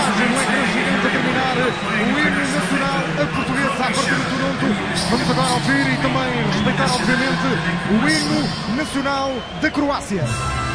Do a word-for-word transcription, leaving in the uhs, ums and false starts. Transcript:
imagens no ecrã gigante a terminar o hino nacional a portuguesa a partir de Toronto. Vamos agora ouvir e também respeitar, obviamente, o hino nacional da Croácia.